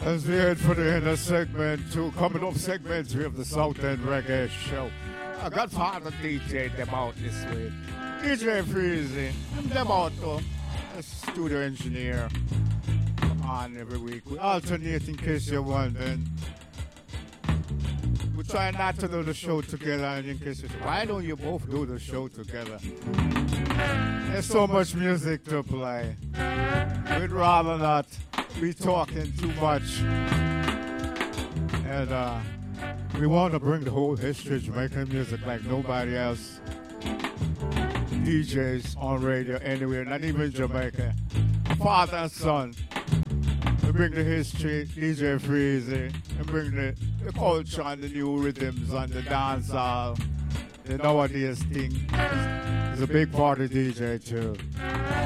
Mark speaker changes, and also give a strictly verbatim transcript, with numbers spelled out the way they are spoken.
Speaker 1: As we head for the inner segment, two coming up segments, we have the South End Reggae Show. I got father D J them out this week. D J Freezy, them out too. A studio engineer. Come on every week. We alternate in case you're wondering. We try not to do the show together, and in case you say, why don't you both do the show together? There's so much music to play. We'd rather not be talking too much. And uh, we want to bring the whole history of Jamaican music like nobody else. D Js on radio anywhere, not even Jamaica. Father and son. We bring the history, D J Freezy, and bring the, the culture and the new rhythms and the dancehall. The nowadays thing. He's a big party D J too.